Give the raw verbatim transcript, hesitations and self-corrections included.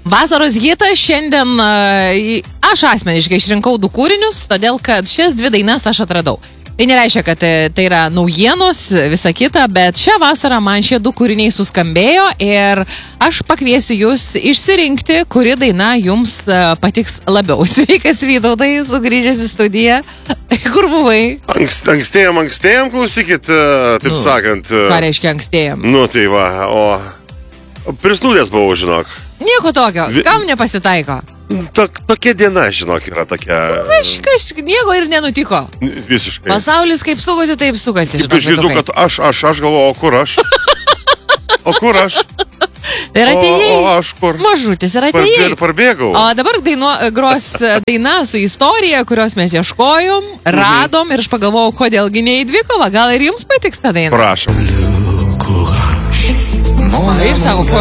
Vasaros hitas šiandien aš asmeniškai išrinkau du kūrinius, todėl kad šias dvi dainas aš atradau. Tai nereiškia, kad tai yra naujienos, visa kita, bet šią vasarą man šie du kūriniai suskambėjo ir aš pakviesiu jūs išsirinkti, kuri daina jums patiks labiau. Sveikas, Vytautai, sugrįžęs į studiją. Kur buvai? Ankst, ankstėjom, ankstėjom, klausykit, taip nu, sakant. Ką reiškia ankstėjom? Nu, tai va, o prislūdęs buvau, žinok. Nieko tokio, kam nepasitaiko? Tok, tokia diena, žinok, yra tokia... Kažkas, nieko ir nenutiko. Visiškai. Pasaulis kaip sukasi, taip sukasi. Tik išgirdau, kad aš, aš, aš galvoju, o kur aš? O kur aš? Ir atėjai. O, o aš kur? Mažutis ir atėjai. Ir parbėgau. O dabar daino, gros daina su istorija, kurios mes ieškojom, radom mhm. ir aš pagalvojau, kodėlgi ne į dvikovą. Gal ir jums patiks ta daina? Prašom. Ir sako,